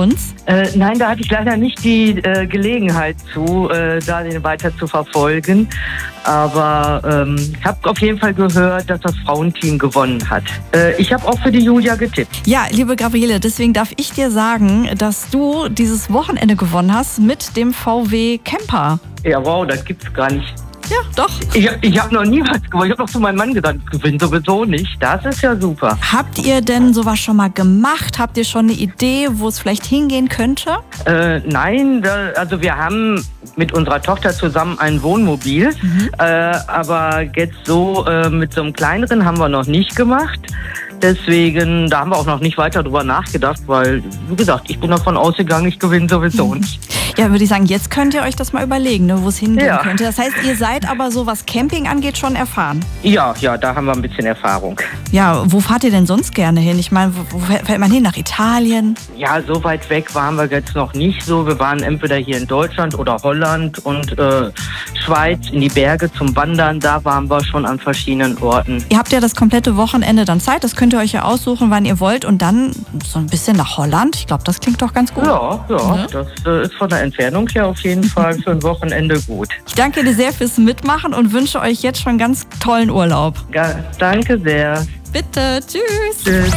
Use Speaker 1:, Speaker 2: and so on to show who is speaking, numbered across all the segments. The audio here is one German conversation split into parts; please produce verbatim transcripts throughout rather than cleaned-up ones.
Speaker 1: uns?
Speaker 2: Äh, nein, da hatte ich leider nicht die äh, Gelegenheit zu, äh, da den weiter zu verfolgen. Aber ähm, ich habe auf jeden Fall gehört, dass das Frauenteam gewonnen hat. Äh, ich habe auch für die Julia getippt.
Speaker 1: Ja, liebe Gabriele, deswegen darf ich dir sagen, dass du dieses Wochenende gewonnen hast mit dem V W Camper.
Speaker 2: Ja, wow, das gibt's gar nicht.
Speaker 1: Ja, doch.
Speaker 2: Ich, ich habe noch nie was gewonnen. Ich habe doch zu meinem Mann gesagt, ich gewinne sowieso nicht. Das ist ja super.
Speaker 1: Habt ihr denn sowas schon mal gemacht? Habt ihr schon eine Idee, wo es vielleicht hingehen könnte?
Speaker 2: Äh, nein, da, also wir haben mit unserer Tochter zusammen ein Wohnmobil. Mhm. Äh, aber jetzt so äh, mit so einem kleineren haben wir noch nicht gemacht. Deswegen, da haben wir auch noch nicht weiter drüber nachgedacht, weil, wie gesagt, ich bin davon ausgegangen, ich gewinne sowieso nicht.
Speaker 1: Ja, würde ich sagen, jetzt könnt ihr euch das mal überlegen, ne, wo es hingehen
Speaker 2: Ja.
Speaker 1: könnte. Das heißt, ihr seid aber so, was Camping angeht, schon erfahren.
Speaker 2: Ja, ja, da haben wir ein bisschen Erfahrung.
Speaker 1: Ja, wo fahrt ihr denn sonst gerne hin? Ich meine, wo, wo fährt man hin? Nach Italien?
Speaker 2: Ja, so weit weg waren wir jetzt noch nicht so. Wir waren entweder hier in Deutschland oder Holland und äh, Schweiz in die Berge zum Wandern. Da waren wir schon an verschiedenen Orten.
Speaker 1: Ihr habt ja das komplette Wochenende dann Zeit. Das könnt ihr euch ja aussuchen, wann ihr wollt. Und dann so ein bisschen nach Holland. Ich glaube, das klingt doch ganz gut.
Speaker 2: Ja, ja,
Speaker 1: Ne?
Speaker 2: das äh, ist von der Entfernung her auf jeden Fall für ein Wochenende gut.
Speaker 1: Ich danke dir sehr fürs Mitmachen und wünsche euch jetzt schon ganz tollen Urlaub.
Speaker 2: Ja, danke sehr.
Speaker 1: Bitte, tschüss.
Speaker 2: Tschüss.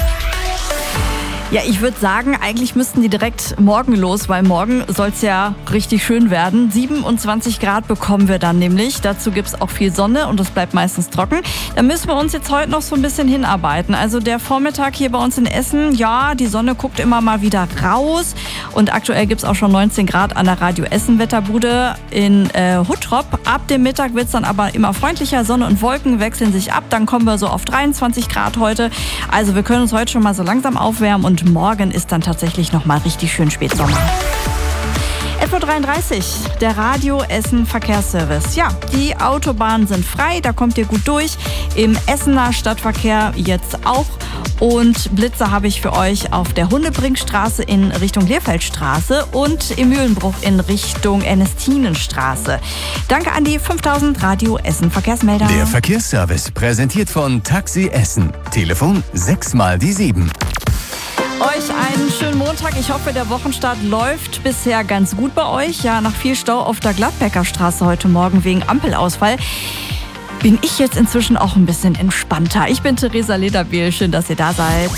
Speaker 1: Ja, ich würde sagen, eigentlich müssten die direkt morgen los, weil morgen soll es ja richtig schön werden. siebenundzwanzig Grad bekommen wir dann nämlich. Dazu gibt es auch viel Sonne und es bleibt meistens trocken. Da müssen wir uns jetzt heute noch so ein bisschen hinarbeiten. Also der Vormittag hier bei uns in Essen, ja, die Sonne guckt immer mal wieder raus. Und aktuell gibt es auch schon neunzehn Grad an der Radio Essen Wetterbude in äh, Huttrop. Ab dem Mittag wird es dann aber immer freundlicher. Sonne und Wolken wechseln sich ab. Dann kommen wir so auf dreiundzwanzig Grad heute. Also wir können uns heute schon mal so langsam aufwärmen und Und morgen ist dann tatsächlich nochmal richtig schön Spätsommer. elf Uhr dreiunddreißig, der Radio Essen Verkehrsservice. Ja, die Autobahnen sind frei, da kommt ihr gut durch. Im Essener Stadtverkehr jetzt auch. Und Blitzer habe ich für euch auf der Hundebrinkstraße in Richtung Leerfeldstraße und im Mühlenbruch in Richtung Ernestinenstraße. Danke an die fünftausend Radio Essen Verkehrsmelder.
Speaker 3: Der Verkehrsservice präsentiert von Taxi Essen. Telefon sechs mal die sieben.
Speaker 1: Euch einen schönen Montag. Ich hoffe, der Wochenstart läuft bisher ganz gut bei euch. Ja, nach viel Stau auf der Gladbecker Straße heute Morgen wegen Ampelausfall bin ich jetzt inzwischen auch ein bisschen entspannter. Ich bin Theresa Lederbiel. Schön, dass ihr da seid.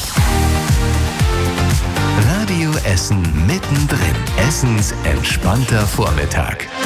Speaker 3: Radio Essen mittendrin. Essens entspannter Vormittag.